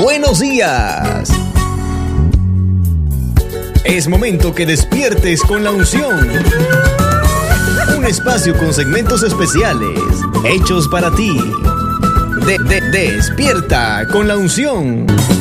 buenos días. Es momento que despiertes con la unción. Un espacio con segmentos especiales hechos para ti. Despierta con la unción.